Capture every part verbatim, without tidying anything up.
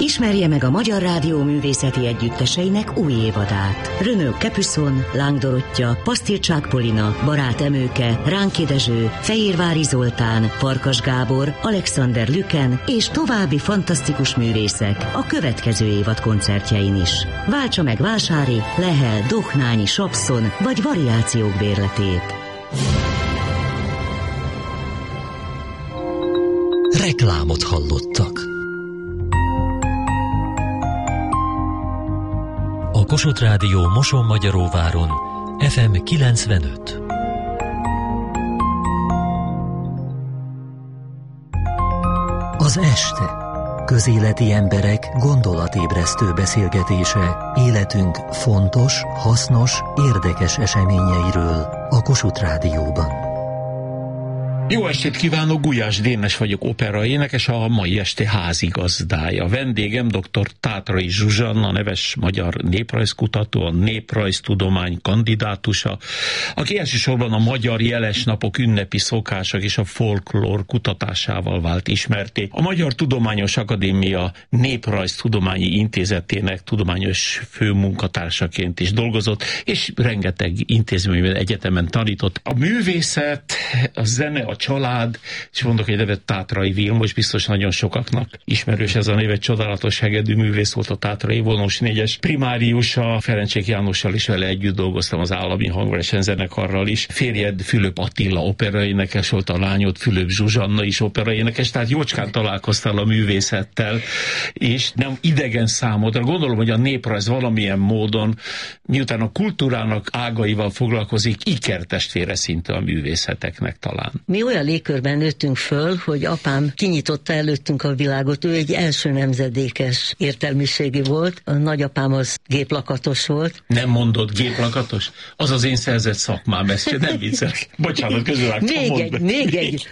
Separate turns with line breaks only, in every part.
Ismerje meg a Magyar Rádió művészeti együtteseinek új évadát. Renaud Capuçon, Láng Dorottya, Pasztilcsák Polina, Barát Emőke, Ránki Dezső, Fehérvári Zoltán, Farkas Gábor, Alexander Lüken és további fantasztikus művészek a következő évad koncertjein is. Váltsa meg Vásári, Lehel, Dohnányi, Sapszon vagy variációk bérletét.
Reklámot hallottak. A Kossuth Rádió Moson-Magyaróváron ef em kilencvenöt. Az este. Közéleti emberek gondolatébresztő beszélgetése életünk fontos, hasznos, érdekes eseményeiről a Kossuth Rádióban.
Jó estét kívánok, Gulyás Dénes vagyok, operaénekes, a mai este házigazdája. Vendégem dr. Tátrai Zsuzsanna, neves magyar néprajzkutató, a néprajztudomány kandidátusa, aki elsősorban a magyar jelesnapok, ünnepi szokások és a folklór kutatásával vált ismerté. A Magyar Tudományos Akadémia Néprajztudományi Intézetének tudományos főmunkatársaként is dolgozott, és rengeteg intézményben, egyetemen tanított. A művészet, a zene, a család, és mondok egy nevet, Tátrai Vilmos, biztos nagyon sokaknak ismerős ez a név, egy csodálatos hegedű művész volt, a Tátrai Vonós négyes primáriusa, Ferencsék Jánossal is vele együtt dolgoztam, az Állami Hangversenyzenekarral is. Férjed Fülöp Attila operaénekes volt, a lányod Fülöp Zsuzsanna is operaénekes, tehát jócskán találkoztál a művészettel, és nem idegen számodra. Gondolom, hogy a néprajz valamilyen módon, miután a kultúrának ágaival foglalkozik, ikertestvére szinte a művészeteknek talán.
Mi olyan légkörben nőttünk föl, hogy apám kinyitotta előttünk a világot. Ő egy első nemzedékes értelmiségi volt. A nagyapám az géplakatos volt.
Nem mondod géplakatos? Az az én szerzett szakmám, ezt nem viccelek. Bocsánat, közülvágtam.
Még egy, még egy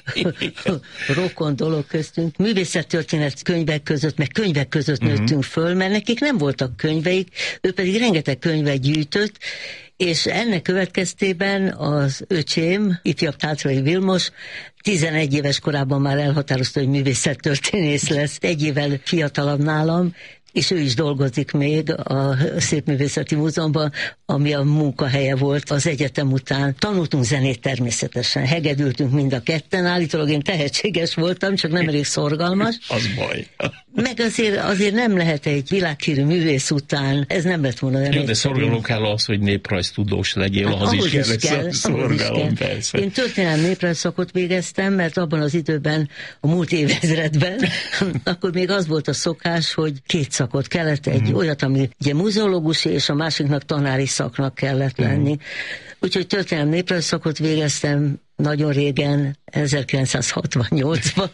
rokon dolog köztünk. Művészettörténet könyvek között, meg könyvek között uh-huh. nőttünk föl, mert nekik nem voltak könyveik, ő pedig rengeteg könyvet gyűjtött, és ennek következtében az öcsém, ifjabb Tátrai Vilmos, tizenegy éves korában már elhatározta, hogy művészettörténész lesz, egy évvel fiatalabb nálam, és ő is dolgozik még a Szépművészeti Múzeumban, ami a munkahelye volt az egyetem után. Tanultunk zenét természetesen, hegedültünk mind a ketten, állítólag én tehetséges voltam, csak nem elég szorgalmas.
Az baj.
Meg azért, azért nem lehet egy világhírű művész után, ez nem lett volna.
Jó, de szorgalom kell az, hogy néprajztudós legyél, hát, ahhoz, ahhoz is kell, kell szorgalom, persze.
Én történelmi néprajzszakot végeztem, mert abban az időben, a múlt évezredben, akkor még az volt a szokás, hogy két szakot kellett, egy uh-huh. olyat, ami ugye muzeológusi, és a másiknak tanári szaknak kellett uh-huh. lenni. Úgyhogy történelmi néprajzszakot végeztem nagyon régen, ezerkilencszázhatvannyolcban,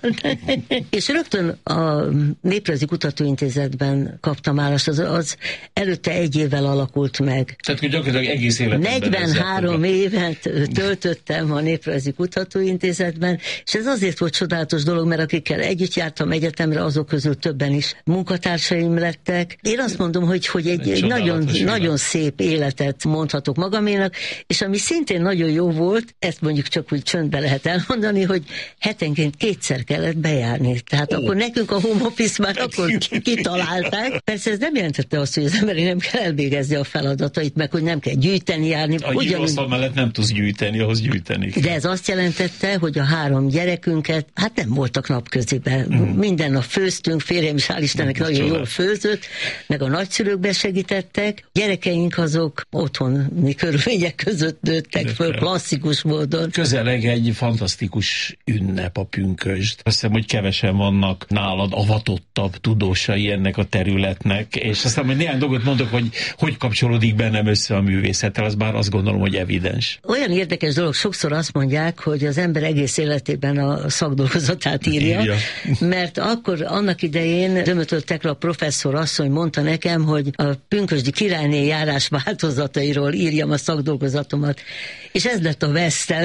és rögtön a Néprajzi Kutatóintézetben kaptam állást, az, az előtte egy évvel alakult meg.
Tehát, hogy gyakorlatilag egész életemben
negyvenhárom évet töltöttem a Néprajzi Kutatóintézetben, és ez azért volt csodálatos dolog, mert akikkel együtt jártam egyetemre, azok közül többen is munkatársaim lettek. Én azt mondom, hogy, hogy egy, egy nagyon, nagyon szép életet mondhatok magaménak, és ami szintén nagyon jó volt, ezt mondjuk csak úgy csöndbe lehet elmondani, hogy hetenként kétszer kellett bejárni. Tehát oh. akkor nekünk a home office már akkor kitalálták. Persze ez nem jelentette azt, hogy az ember nem kell elvégezni a feladatait, meg hogy nem kell gyűjteni, járni.
A híróasztal mellett nem tudsz gyűjteni, ahhoz gyűjteni kell.
De ez azt jelentette, hogy a három gyerekünket, hát nem voltak napköziben. Mm. Minden nap főztünk, férjem is hál' Istennek nagyon jól főzött, meg a nagyszülők besegítettek. Gyerekeink azok otthoni körülmények között nőttek föl, klasszikus módon.
Közeleg egy fantasztikus ünnep a pünkösd. Azt hiszem, hogy kevesen vannak nálad avatottabb tudósai ennek a területnek, és aztán hogy néhány dolgot mondok, hogy hogy kapcsolódik bennem össze a művészettel, az bár azt gondolom, hogy evidens.
Olyan érdekes dolog, sokszor azt mondják, hogy az ember egész életében a szakdolgozatát írja, írja. Mert akkor annak idején Dömötör Tekla professzor asszony mondta nekem, hogy a pünkösdi királyné járás változatairól írjam a szakdolgozatomat, és ez lett a vesztem,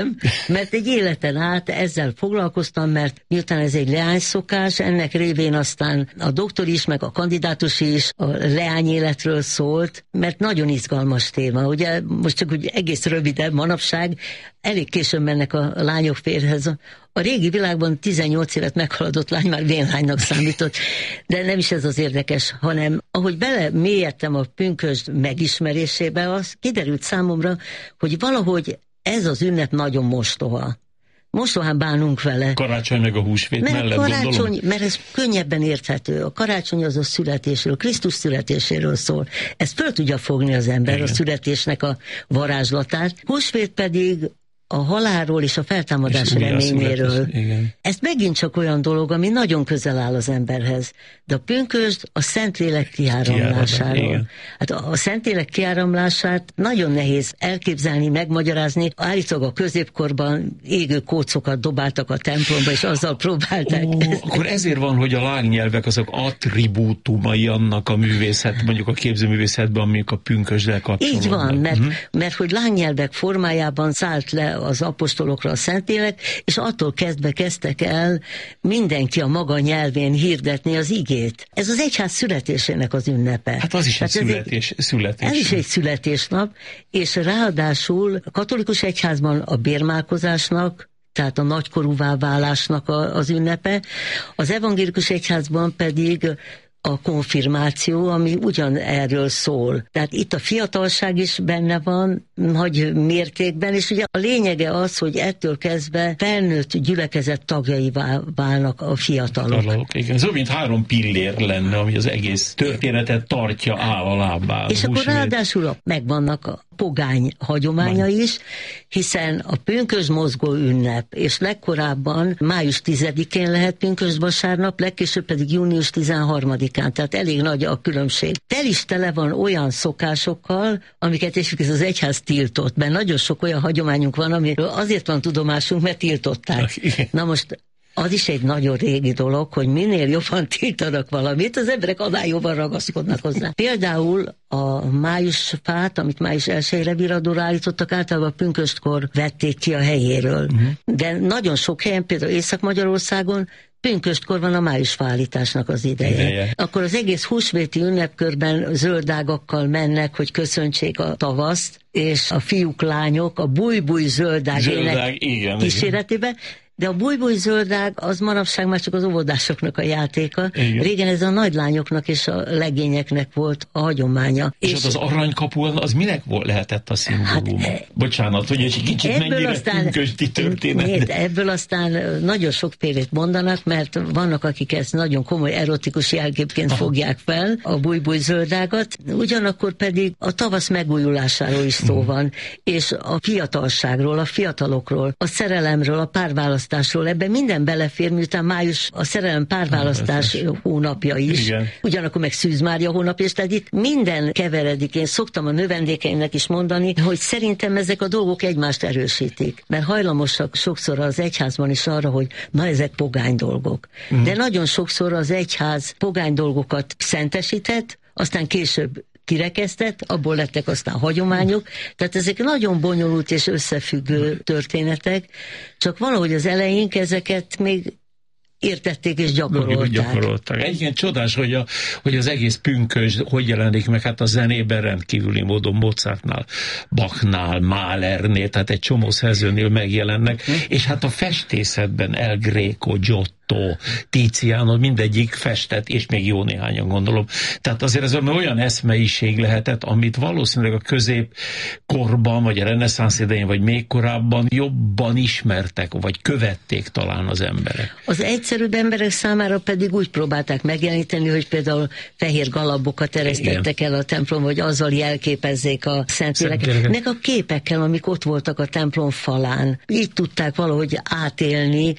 mert egy életen át ezzel foglalkoztam, mert miután ez egy leányszokás, ennek révén aztán a doktor is, meg a kandidátus is a leányéletről szólt, mert nagyon izgalmas téma. Ugye most csak úgy egész röviden, manapság elég későn mennek a lányok férjhez. A régi világban tizennyolc évet meghaladott lány már vénlánynak számított, de nem is ez az érdekes, hanem ahogy bele mélyedtem a pünkösd megismerésébe, az kiderült számomra, hogy valahogy ez az ünnep nagyon mostoha. Mostohán bánunk vele.
Karácsony meg a húsvét
mert
mellett
karácsony,
gondolom.
Mert ez könnyebben érthető. A karácsony az a születésről, Krisztus születéséről szól. Ezt föl tudja fogni az ember, igen, a születésnek a varázslatát. Húsvét pedig a halálról és a feltámadás reményéről. Ez megint csak olyan dolog, ami nagyon közel áll az emberhez. De a pünkösd a Szentlélek kiáramlásáról. Hát a, a Szentlélek kiáramlását nagyon nehéz elképzelni, megmagyarázni. Állítólag a középkorban égő kócokat dobáltak a templomba, és azzal próbálták.
Ó, akkor ezért van, hogy a lángnyelvek azok attribútumai annak a művészet, mondjuk a képzőművészetben, amik a pünkösddel kapcsolatban.
Így van, mert, uh-huh. mert hogy lángnyelvek formájában szállt le az apostolokra a Szentlélek, és attól kezdve kezdtek el mindenki a maga nyelvén hirdetni az igét. Ez az egyház születésének az ünnepe.
Hát az is egy születés, egy születés.
Ez is egy születésnap, és ráadásul a katolikus egyházban a bérmálkozásnak, tehát a nagykorúvá válásnak a, az ünnepe, az evangélikus egyházban pedig a konfirmáció, ami ugyan erről szól. Tehát itt a fiatalság is benne van, nagy mértékben, és ugye a lényege az, hogy ettől kezdve felnőtt gyülekezet tagjai válnak a fiatalok.
Fiatalok, igen. Ez mint három pillér lenne, ami az egész történetet tartja áll a lábán.
És akkor ráadásul megvannak a pogány hagyománya is, hiszen a pünkösd mozgó ünnep, és legkorábban május tizedikén lehet pünkösdvasárnap, legkésőbb pedig június tizenharmadikán, tehát elég nagy a különbség. Tel is tele van olyan szokásokkal, amiket és ez az egyház tiltott, mert nagyon sok olyan hagyományunk van, amiről azért van tudomásunk, mert tiltották. Na most az is egy nagyon régi dolog, hogy minél jobban tiltanak valamit, az emberek annál jobban ragaszkodnak hozzá. Például a májusfát, amit május elsejére viradóra állítottak, általában pünköstkor vették ki a helyéről. Uh-huh. De nagyon sok helyen, például Észak-Magyarországon pünköstkor van a májusfállításnak az ideje. ideje. Akkor az egész húsvéti ünnepkörben zöldágakkal mennek, hogy köszöntsék a tavaszt, és a fiúk, lányok a búj-búj zöldág, zöldág ének kíséretében. De a búj-búj-zöldág az manapság már csak az óvodásoknak a játéka. Igen. Régen ez a nagylányoknak és a legényeknek volt a hagyománya.
És, és ott az aranykapu, az minek volt, lehetett a szimbóluma? Hát, Bocsánat, hogy egy kicsit mennyire aztán, pünkösdi történet.
Nézd, ebből aztán nagyon sokfélét mondanak, mert vannak, akik ezt nagyon komoly erotikus jelképként Aha. fogják fel, a búj-búj-zöldágat, ugyanakkor pedig a tavasz megújulásáról is szó van, hmm. és a fiatalságról, a fiatalokról, a szerelemről, a párválasztásról, ebben minden belefér, miután május a szerelem párválasztás hónapja is, igen. Ugyanakkor meg Szűz Mária hónapja, és tehát itt minden keveredik. Én szoktam a növendékeimnek is mondani, hogy szerintem ezek a dolgok egymást erősítik, mert hajlamosak sokszor az egyházban is arra, hogy na ezek pogány dolgok. Mm. De nagyon sokszor az egyház pogány dolgokat szentesített, aztán később kirekesztett, abból lettek aztán hagyományok, tehát ezek nagyon bonyolult és összefüggő történetek, csak valahogy az elején ezeket még értették és gyakorolták.
gyakorolták. Egyébként csodás, hogy, a, hogy az egész pünkösd hogy jelenik meg, hát a zenében rendkívüli módon Mozartnál, Bachnál, Mahlernél, tehát egy csomó szerzőnél megjelennek, hm? és hát a festészetben El Greco, Giotto, Tiziano, mindegyik festett, és még jó néhányan gondolom. Tehát azért ez olyan eszmeiség lehetett, amit valószínűleg a középkorban, vagy a reneszánsz idején, vagy még korábban jobban ismertek, vagy követték talán az emberek.
Az egyszerűbb emberek számára pedig úgy próbálták megjeleníteni, hogy például fehér galabokat eresztettek el a templom, hogy azzal jelképezzék a Szentléleket. Meg a képekkel, amik ott voltak a templom falán. Így tudták valahogy átélni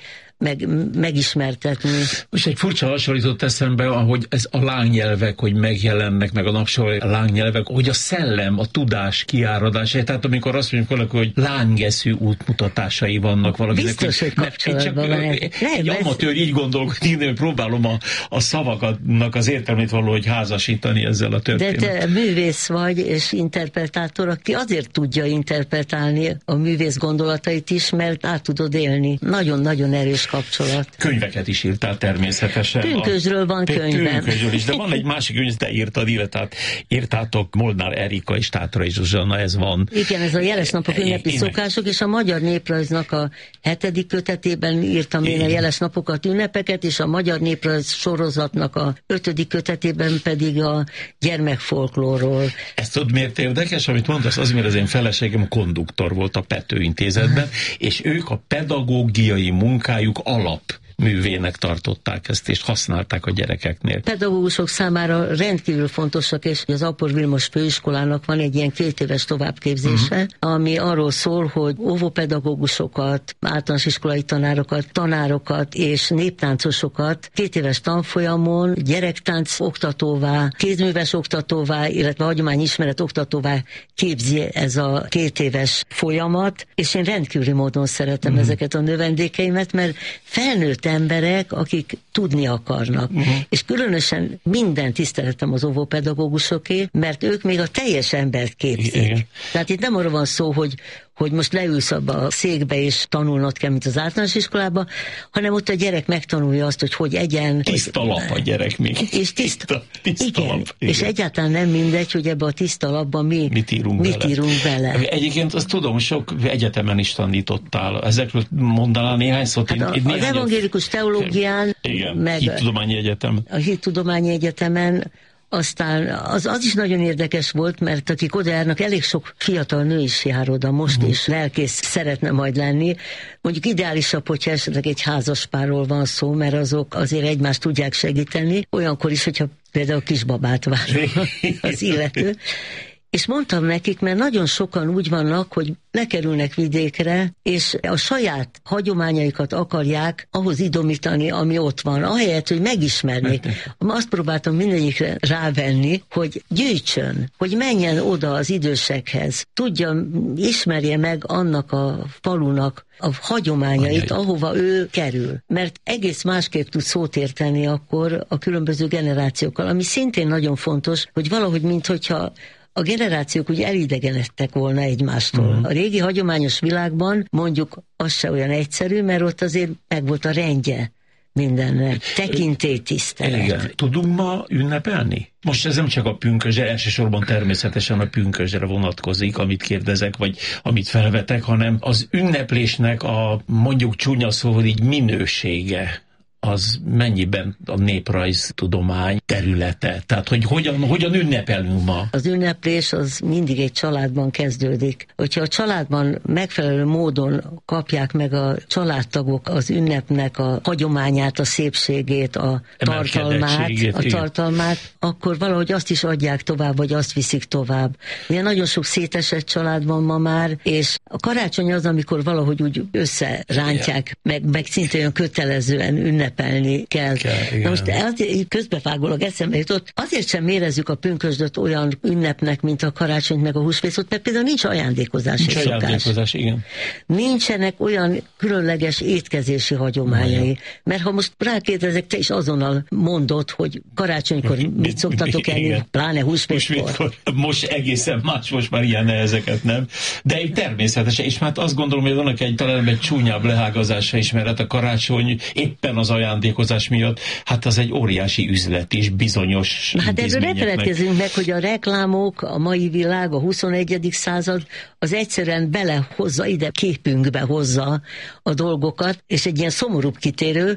meg, megismertetni.
Most egy furcsa hasonlított eszembe, ahogy ez a lángnyelvek, hogy megjelennek, meg a napsor a lángnyelvek, hogy a szellem, a tudás kiáradása. Tehát amikor azt mondjuk valaki, hogy lángeszű útmutatásai vannak valakinek.
Biztos, hogy, hogy kapcsolatban van.
Egy amatőr így gondolkodik, hogy próbálom a, a szavaknak az értelmét valahogy házasítani ezzel a történetet.
De te művész vagy, és interpretátor, aki azért tudja interpretálni a művész gondolatait is, mert át tudod élni. Nagyon-nagyon erős kapcsolat.
Könyveket is írtál természetesen.
Pünkösdről van könyvem.
Pünkösdről is, de van egy másik könyv, te írtad, illetve írtátok Molnár Erika és Tátrai Zsuzsanna, ez van.
Igen, ez a Jeles napok ünnepi
Én...
szokások, és a Magyar Néprajznak a hetedik kötetében írtam én, én a Jeles napokat, ünnepeket, és a Magyar Néprajz sorozatnak a ötödik kötetében pedig a gyermekfolklórról.
Ezt tudod, miért érdekes, amit mondasz? Azért, mert az én feleségem konduktor volt a Pető Intézetben, és ők a pedagógiai munkájuk alap művének tartották ezt, és használták a gyerekeknél.
Pedagógusok számára rendkívül fontosak, és az Apor Vilmos főiskolának van egy ilyen két éves továbbképzése, uh-huh. ami arról szól, hogy óvópedagógusokat, általános iskolai tanárokat, tanárokat és néptáncosokat két éves tanfolyamon gyerektánc oktatóvá, kézműves oktatóvá, illetve hagyományismeret oktatóvá képzi ez a két éves folyamat, és én rendkívüli módon szeretem uh-huh. ezeket a növendékeimet, mert felnőtt emberek, akik tudni akarnak. Uh-huh. És különösen minden tiszteletem az óvópedagógusoké, mert ők még a teljes embert képzik. Igen. Tehát itt nem arra van szó, hogy hogy most leülsz abba a székbe és tanulnod kell, mint az általános iskolába, hanem ott a gyerek megtanulja azt, hogy hogy egyen.
Tiszta hogy... lap a gyerek még.
És tiszta, tiszta igen,
lap.
Igen. És egyáltalán nem mindegy, hogy ebbe a tiszta lapban mi,
mit írunk,
mit
bele.
írunk bele.
Egyébként azt tudom, sok egyetemen is tanítottál. Ezekről mondanál néhány szót?
Hát a, az evangélikus teológián,
igen,
meg
Hittudományi Egyetem.
A Hittudományi Egyetemen. Aztán az, az is nagyon érdekes volt, mert akik oda járnak, elég sok fiatal nő is jár oda most, uh-huh. és lelkész szeretne majd lenni. Mondjuk ideálisabb, hogyha esetleg egy házaspárról van szó, mert azok azért egymást tudják segíteni. Olyankor is, hogyha például kisbabát vár az illető. És mondtam nekik, mert nagyon sokan úgy vannak, hogy lekerülnek vidékre, és a saját hagyományaikat akarják ahhoz idomítani, ami ott van, ahelyett, hogy megismernék. Azt próbáltam mindegyikre rávenni, hogy gyűjtsön, hogy menjen oda az idősekhez, tudja, ismerje meg annak a falunak a hagyományait, ahova ő kerül. Mert egész másképp tud szót érteni akkor a különböző generációkkal, ami szintén nagyon fontos, hogy valahogy, minthogyha a generációk úgy elidegenedtek volna egymástól. Uh-huh. A régi hagyományos világban mondjuk az se olyan egyszerű, mert ott azért meg volt a rendje mindennek. Tekintélytisztelet.
Igen. Tudunk ma ünnepelni? Most ez nem csak a pünkösdre, elsősorban természetesen a pünkösdre vonatkozik, amit kérdezek, vagy amit felvetek, hanem az ünneplésnek a mondjuk csúnya szóval így minősége, az mennyiben a néprajztudomány területe? Tehát, hogy hogyan, hogyan ünnepelünk ma?
Az ünneplés az mindig egy családban kezdődik. Hogyha a családban megfelelő módon kapják meg a családtagok az ünnepnek a hagyományát, a szépségét, a tartalmát, a tartalmát, akkor valahogy azt is adják tovább, vagy azt viszik tovább. Ugye nagyon sok szétesett család van ma már, és a karácsony az, amikor valahogy úgy összerántják, meg, meg szinte olyan kötelezően ünnep ünnepelni kell. kell Na most azért közbevágólag eszembe jutott, azért sem érezzük a pünkösdöt olyan ünnepnek, mint a karácsonyt meg a húsvétot, mert például nincs ajándékozási
nincs
szokás.
Ajándékozás, igen.
Nincsenek olyan különleges étkezési hagyományai. Igen. Mert ha most rákérdezek, te is azonnal mondod, hogy karácsonykor mit szoktatok enni, pláne húsvétkor. húsvétkor.
Most egészen más, most már ilyen nehezeket nem. De egy természetesen, és már azt gondolom, hogy annak egy talán egy csúnyább lehágazása is, mert a karácsony éppen az ajándékozás miatt, hát az egy óriási üzlet is, bizonyos
hát erről ne feledkezzünk meg, hogy a reklámok, a mai világ, a huszonegyedik század, az egyszerűen belehozza, ide képünkbe hozza a dolgokat, és egy ilyen szomorúbb kitérő,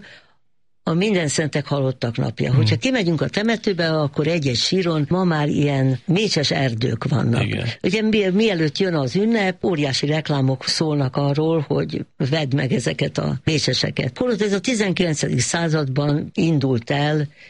a minden szentek halottak napja. Hmm. Hogyha kimegyünk a temetőbe, akkor egy-egy síron ma már ilyen mécses erdők vannak. Igen. Ugye mielőtt jön az ünnep, óriási reklámok szólnak arról, hogy vedd meg ezeket a mécseseket. Holott ez a tizenkilencedik században indult el,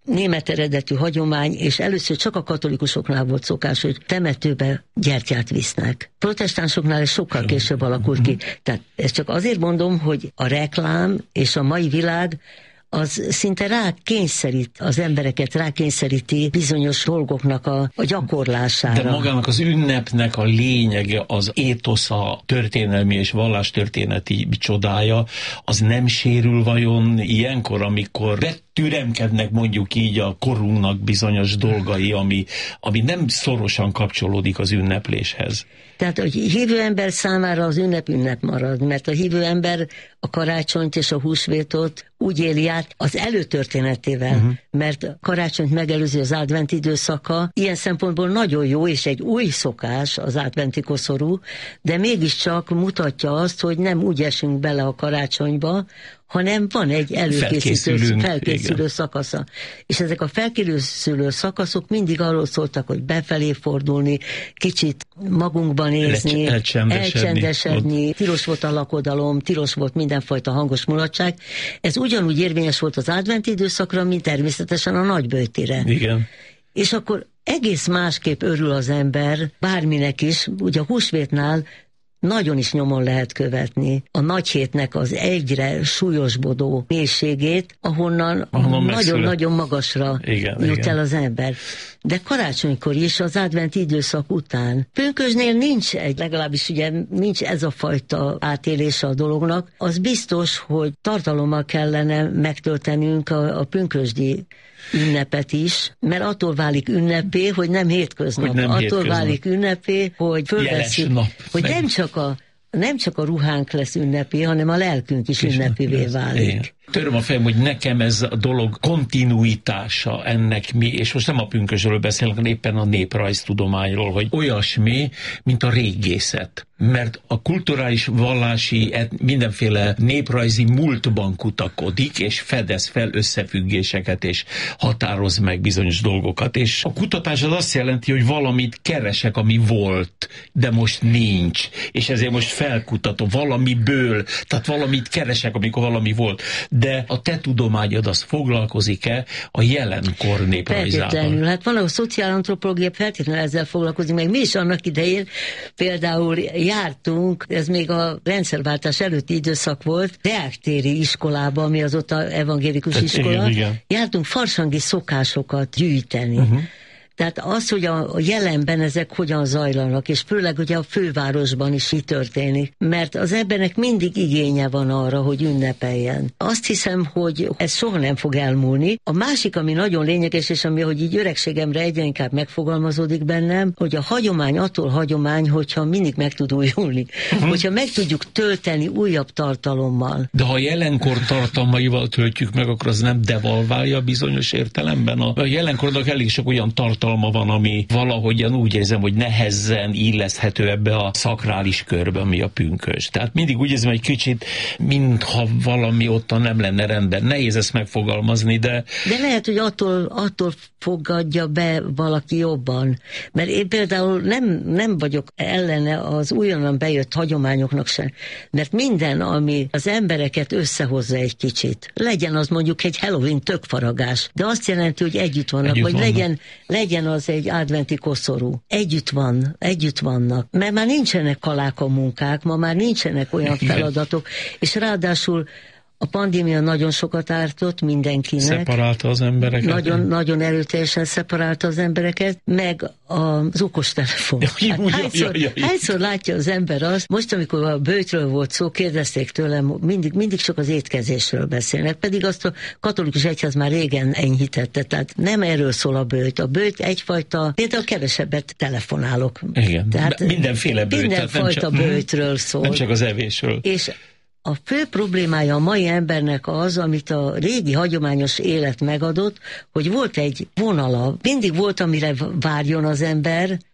német eredetű hagyomány, és először csak a katolikusoknál volt szokás, hogy temetőbe gyertyát visznek. Protestánsoknál ez sokkal később alakult ki. Tehát ezt csak azért mondom, hogy a reklám és a mai világ az szinte rákényszerít az embereket, rákényszeríti bizonyos dolgoknak a, a gyakorlására.
De magának az ünnepnek a lényege, az étosza, történelmi és vallástörténeti csodája, az nem sérül vajon ilyenkor, amikor betüremkednek mondjuk így a korunknak bizonyos dolgai, ami, ami nem szorosan kapcsolódik az ünnepléshez?
Tehát a hívő ember számára az ünnep ünnep marad, mert a hívő ember a karácsonyt és a húsvétot úgy éli át az előtörténetével, uh-huh. mert karácsonyt megelőzi az advent időszaka, ilyen szempontból nagyon jó, és egy új szokás az adventi koszorú, de mégiscsak mutatja azt, hogy nem úgy esünk bele a karácsonyba, hanem van egy előkészítő, felkészülő szakasza. És ezek a felkészülő szakaszok mindig arról szóltak, hogy befelé fordulni, kicsit magunkban nézni,
elcsendesedni.
elcsendesedni. Tilos volt a lakodalom, tilos volt mindenfajta hangos mulatság. Ez ugyanúgy érvényes volt az adventi időszakra, mint természetesen a nagyböjtére.
Igen.
És akkor egész másképp örül az ember, bárminek is, ugye a húsvétnál nagyon is nyomon lehet követni a nagy hétnek az egyre súlyosbodó mélységét, ahonnan nagyon-nagyon magasra igen, jut igen. el az ember. De karácsonykor is, az adventi időszak után. Pünkösdnél nincs egy, legalábbis ugye nincs ez a fajta átélése a dolognak. Az biztos, hogy tartalommal kellene megtöltenünk a, a pünkösdi ünnepet is, mert attól válik ünnepé, hogy nem hétköznap.
Hogy nem
attól
hétköznap.
válik ünnepé, hogy fölveszünk, hogy nem csak, a, nem csak a ruhánk lesz ünnepé, hanem a lelkünk is ünnepivé válik. Igen.
Töröm a fejem, hogy nekem ez a dolog kontinuitása ennek mi, és most nem a pünkösdről beszélünk, hanem éppen a néprajztudományról, hogy olyasmi, mint a régészet. Mert a kulturális, vallási, mindenféle néprajzi múltban kutakodik, és fedez fel összefüggéseket, és határoz meg bizonyos dolgokat. És a kutatás az azt jelenti, hogy valamit keresek, ami volt, de most nincs. És ezért most felkutatom valamiből, tehát valamit keresek, amikor valami volt. De a te tudományod az foglalkozik-e a jelenkor néprajzával?
Feltétlenül. Hát van a szociálantropológia feltétlenül ezzel foglalkozik, meg mi is annak idején például jártunk, ez még a rendszerváltás előtti időszak volt, Deák-téri iskolába, ami azóta evangélikus hát iskola, igen, igen. jártunk farsangi szokásokat gyűjteni. Uh-huh. Tehát az, hogy a jelenben ezek hogyan zajlanak, és főleg ugye a fővárosban is így történik, mert az embernek mindig igénye van arra, hogy ünnepeljen. Azt hiszem, hogy ez soha nem fog elmúlni. A másik, ami nagyon lényeges, és ami, hogy így öregségemre egyre inkább megfogalmazódik bennem, hogy a hagyomány attól hagyomány, hogyha mindig meg tud újulni. Uh-huh. Hogyha meg tudjuk tölteni újabb tartalommal.
De ha a jelenkor tartalmaival töltjük meg, akkor az nem devalválja bizonyos értelemben? A jelenkornak elég sok olyan tartalom van, ami valahogyan úgy érzem, hogy nehezen illeszthető ebbe a szakrális körbe, ami a pünkösd. Tehát mindig úgy érzem, hogy kicsit, mintha valami ottan nem lenne rendben. Nehéz ezt megfogalmazni, de...
De lehet, hogy attól, attól fogadja be valaki jobban. Mert én például nem, nem vagyok ellene az újonnan bejött hagyományoknak sem. Mert minden, ami az embereket összehozza egy kicsit. Legyen az mondjuk egy Halloween tökfaragás, de azt jelenti, hogy együtt vannak, együtt vagy vannak. legyen, legyen az egy adventi koszorú. Együtt van, együtt vannak. Mert már nincsenek kaláka munkák, ma már nincsenek olyan feladatok, és ráadásul a pandémia nagyon sokat ártott mindenkinek.
Szeparálta az embereket.
Nagyon, nagyon erőteljesen szeparálta az embereket, meg az okostelefon. Hát hányszor, hányszor látja az ember azt, most amikor a böjtről volt szó, kérdezték tőlem, mindig, mindig csak az étkezésről beszélnek, pedig azt a katolikus egyház már régen enyhítette, tehát nem erről szól a böjt. A böjt egyfajta, például kevesebbet telefonálok.
Igen, tehát mindenféle böjt.
Mindenfajta böjtről szól.
Nem csak az evésről.
És a fő problémája a mai embernek az, amit a régi hagyományos élet megadott, hogy volt egy vonala, mindig volt, amire várjon az ember,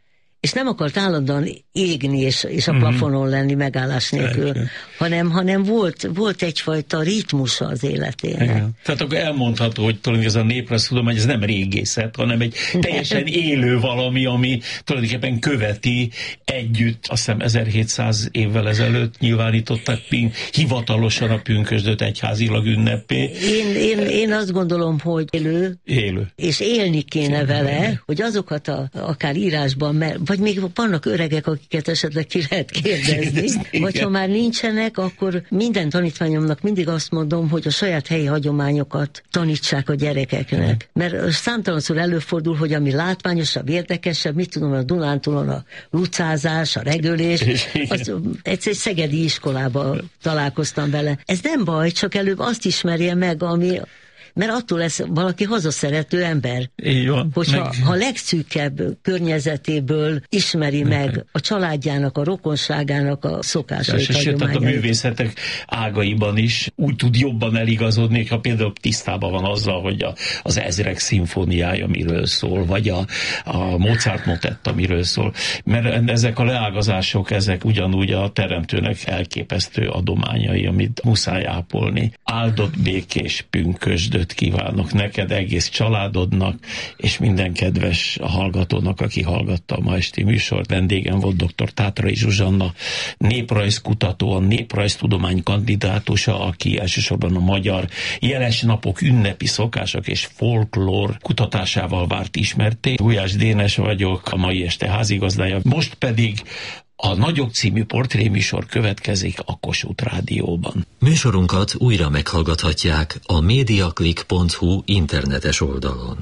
és nem akart állandóan égni és, és a plafonon lenni megállás nélkül, hanem, hanem volt, volt egyfajta ritmusa az életének.
Igen. Tehát akkor elmondható, hogy tulajdonképpen ez a néprajztudomány, ez nem régészet, hanem egy teljesen élő valami, ami tulajdonképpen követi együtt, azt hiszem ezerhétszáz évvel ezelőtt nyilvánították hivatalosan a pünkösdöt egyházilag ünnepé.
Én, én, én azt gondolom, hogy élő,
élő.
és élni kéne vele, hogy azokat a, akár írásban, mert, vagy még vannak öregek, akiket esetleg ki lehet kérdezni, vagy ha már nincsenek, akkor minden tanítványomnak mindig azt mondom, hogy a saját helyi hagyományokat tanítsák a gyerekeknek. Mert számtalanszor előfordul, hogy ami látványosabb, érdekesebb, mit tudom, a Dunántúlon a lucázás, a regölés, az, egyszer egy szegedi iskolában találkoztam vele. Ez nem baj, csak előbb azt ismerje meg, ami... Mert attól lesz valaki hazaszerető ember.
Így van.
Hogyha
meg...
ha a legszűkebb környezetéből ismeri meg a családjának, a rokonságának a szokásait,
és sőt, a művészetek ágaiban is úgy tud jobban eligazodni, ha például tisztában van azzal, hogy a, az Ezrek szimfóniája miről szól, vagy a, a Mozart motetta miről szól. Mert ezek a leágazások, ezek ugyanúgy a teremtőnek elképesztő adományai, amit muszáj ápolni. Áldott békés pünkösdöt kívánok neked, egész családodnak, és minden kedves hallgatónak, aki hallgatta a ma esti műsort. Vendégem volt dr. Tátrai Zsuzsanna, néprajzkutató, a néprajztudomány kandidátusa, aki elsősorban a magyar jeles napok, ünnepi szokások és folklór kutatásával várt ismerté. Gulyás Dénes vagyok, a mai este házigazdája. Most pedig a Nagyok című portréműsor következik a Kossuth Rádióban.
Műsorunkat újra meghallgathatják a mediaclick pont hu internetes oldalon.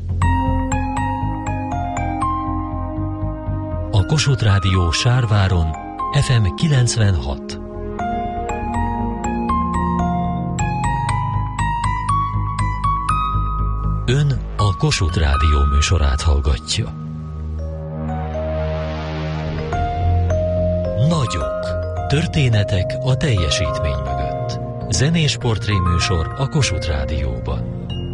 A Kossuth Rádió Sárváron ef em kilencvenhat. Ön a Kossuth Rádió műsorát hallgatja. Nagyok. Történetek a teljesítmény mögött. Zenés portréműsor a Kossuth Rádióban.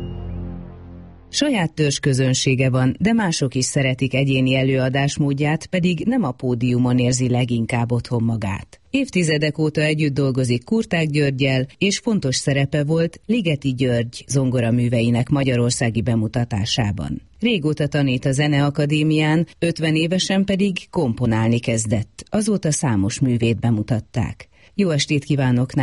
Saját törzs közönsége van, de mások is szeretik egyéni előadásmódját, pedig nem a pódiumon érzi leginkább otthon magát. Évtizedek óta együtt dolgozik Kurták Györggyel, és fontos szerepe volt Ligeti György zongoraműveinek magyarországi bemutatásában. Régóta tanít a Zeneakadémián, ötven évesen pedig komponálni kezdett, azóta számos művét bemutatták. Jó estét kívánok!